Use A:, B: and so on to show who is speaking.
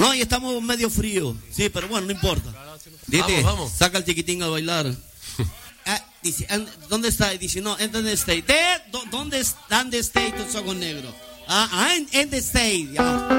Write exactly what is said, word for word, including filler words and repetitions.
A: No, y estamos medio frío. Sí, pero bueno, no importa. Dite,
B: Vamos, vamos.
A: saca al chiquitín a bailar. Ah, dice, and- ¿dónde está? Dice, no, ¿en dónde está? ¿De? ¿Dónde está? ¿Dónde está? Tu soco negro. Ah, ah, en, en the state. Ya.